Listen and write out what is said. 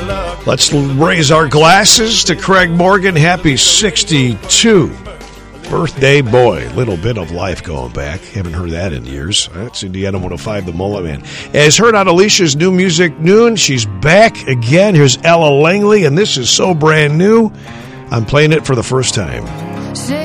Let's raise our glasses to Craig Morgan. Happy 62. Birthday boy. Little bit of life going back. Haven't heard that in years. That's Indiana 105, the Mullet Man. As heard on Alicia's New Music Noon, she's back again. Here's Ella Langley, and this is so brand new. I'm playing it for the first time.